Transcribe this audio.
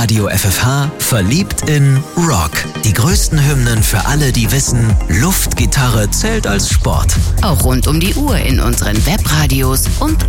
Radio FFH verliebt in Rock. Die größten Hymnen für alle, die wissen, Luftgitarre zählt als Sport. Auch rund um die Uhr in unseren Webradios und